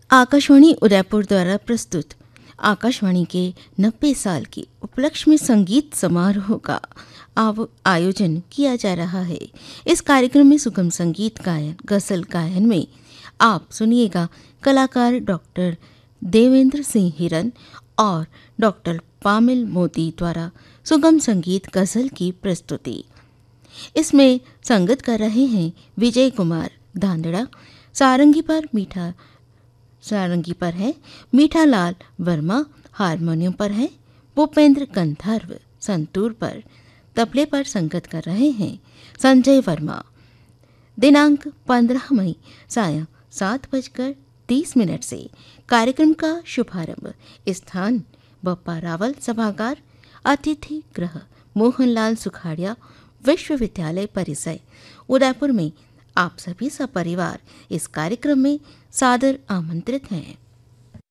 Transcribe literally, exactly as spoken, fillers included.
आकाशवाणी उदयपुर द्वारा प्रस्तुत आकाशवाणी के नब्बे साल के उपलक्ष्य में संगीत समारोह का आव आयोजन किया जा रहा है। इस कार्यक्रम में सुगम संगीत गायन, गजल गायन में आप सुनिएगा कलाकार डॉक्टर देवेंद्र सिंह हिरन और डॉक्टर पामिल मोदी द्वारा सुगम संगीत गजल की प्रस्तुति। इसमें संगत कर रहे हैं विजय कुमार धांधड़ा, सारंगी पर मीठा सारंगी पर है मीठा लाल वर्मा, हारमोनियम पर है भूपेंद्र गंधर्व, संतूर पर तबले पर संगत कर रहे हैं संजय वर्मा। दिनांक पंद्रह मई सायं सात बजकर तीस मिनट से कार्यक्रम का शुभारंभ। स्थान बप्पा रावल सभागार, अतिथि गृह मोहनलाल सुखाड़िया, विश्वविद्यालय परिसर उदयपुर में। आप सभी सपरिवार इस कार्यक्रम में सादर आमंत्रित हैं।